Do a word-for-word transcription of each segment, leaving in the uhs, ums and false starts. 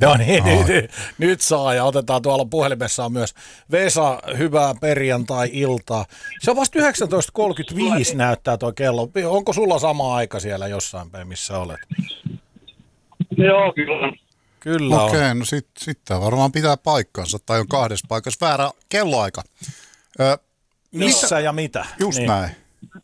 No niin, nyt, nyt saa ja otetaan tuolla puhelimessa on myös Vesa, hyvää perjantai-iltaa. Se on vasta yhdeksäntoista kolmekymmentäviisi näyttää tuo kello. Onko sulla sama aika siellä jossain päin, missä olet? Joo, kyllä. Kyllä on. Okei, okay, no sitten sit varmaan pitää paikkansa, tai on kahdessa paikassa väärä kelloaika. Ö, missä, missä ja mitä? Just niin. näin.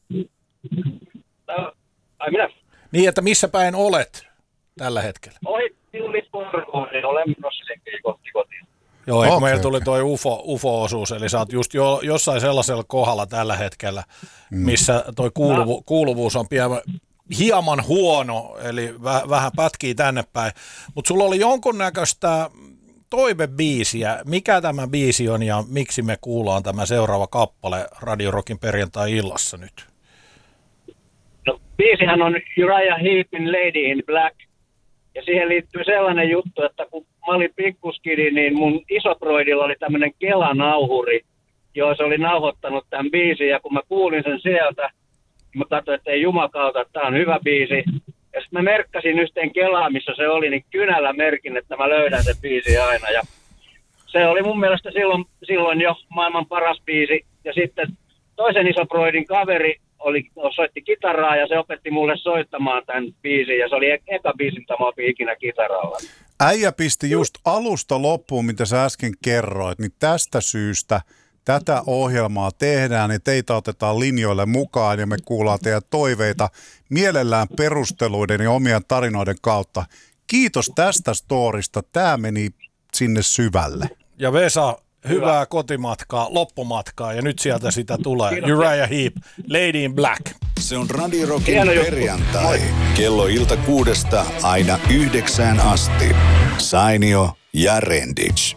Ai minä? Niin, että missä päin olet tällä hetkellä? Ohi, tuli Porvoon, niin olen menossa senkin kohti kotiin. Joo, okay, meillä okay. tuli toi UFO, U F O-osuus, eli sä oot just jo, jossain sellaisella kohdalla tällä hetkellä, missä toi kuuluvu, kuuluvuus on pian, hieman huono, eli väh, vähän pätkii tänne päin. Mutta sulla oli jonkunnäköistä toivebiisiä. Mikä tämä biisi on ja miksi me kuullaan tämä seuraava kappale Radio Rockin perjantai-illassa nyt? No, biisihän on Uriah Heepin Lady in Black. Ja siihen liittyy sellainen juttu, että kun mä olin pikkuskidi, niin mun isoproidilla oli tämmöinen Kela-nauhuri, joissa oli nauhoittanut tämän biisin. Ja kun mä kuulin sen sieltä, niin mä katsoin, että ei jumakauta, että tää on hyvä biisi. Ja sitten mä merkkasin yhteen Kelaa, missä se oli, niin kynällä merkin, että mä löydän sen biisin aina. Ja se oli mun mielestä silloin, silloin jo maailman paras biisi. Ja sitten toisen isoproidin kaveri oli, soitti kitaraa ja se opetti mulle soittamaan tämän biisin. Ja se oli eka biisin, mitä mä opin ikinä kitaralla. Äijä pisti just alusta loppuun, mitä sä äsken kerroit, niin tästä syystä tätä ohjelmaa tehdään ja teitä otetaan linjoille mukaan ja me kuullaan teidän toiveita mielellään perusteluiden ja omien tarinoiden kautta. Kiitos tästä storista. Tämä meni sinne syvälle. Ja Vesa, hyvää Hyvä. kotimatkaa, loppumatkaa ja nyt sieltä sitä tulee. Kiitos. Uriah Heep, Lady in Black. Se on Radio Rockin perjantai. Kello ilta kuudesta aina yhdeksään asti. Sainio ja Rendic.